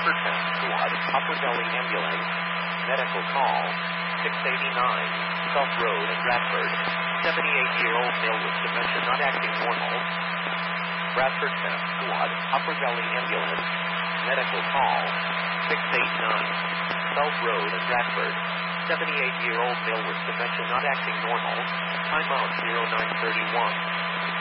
Bradford Town Squad, Upper Valley Ambulance, medical call, 689, South Road in Bradford, 78-year-old male with dementia not acting normal. Bradford Town Squad, Upper Valley Ambulance, medical call, 689, South Road in Bradford, 78-year-old male with dementia not acting normal, timeout 0931.